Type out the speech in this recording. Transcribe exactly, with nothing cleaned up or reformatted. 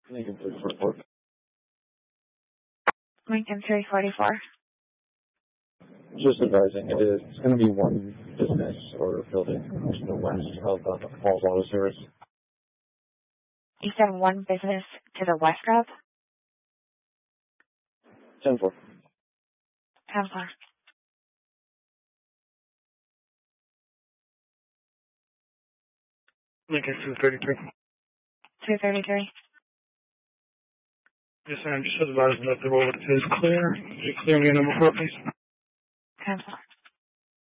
Lincoln three forty-four. Lincoln three forty-four. Just advising, it is it's going to be one business or building to the west of uh, the Falls Auto Service. You said one business to the west of? ten four. ten four. Lincoln two thirty-three. two thirty-three. Yes, sir. I'm just advising that the road is clear. Could you clear me a number four, please? ten four.